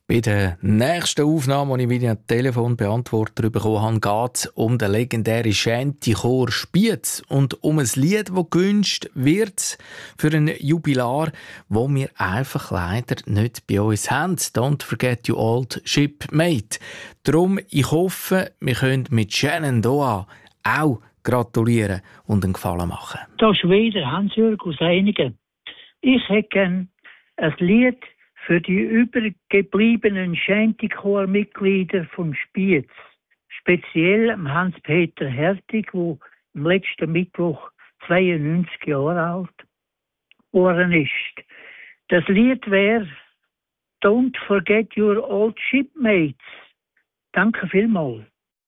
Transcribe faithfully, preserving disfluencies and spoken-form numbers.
Bei der nächsten Aufnahme, die ich wieder ein Telefonbeantworter bekommen habe, geht es um den legendären Shanty-Chor Spiez und um ein Lied, das gewünscht wird für ein Jubilar, wo wir einfach leider nicht bei uns haben. Don't forget you old shipmate. Darum, ich hoffe, wir können mit Shannon Doa auch gratulieren und einen Gefallen machen. Da ist wieder Hans-Jürg aus Einigen. Ich hätte gerne ein Lied für die übergebliebenen Shanty-Chor-Mitglieder von Spiez. Speziell Hans-Peter Hertig, der am letzten Mittwoch zweiundneunzig Jahre alt geworden ist. Das Lied wäre «Don't forget your old shipmates». Danke vielmals.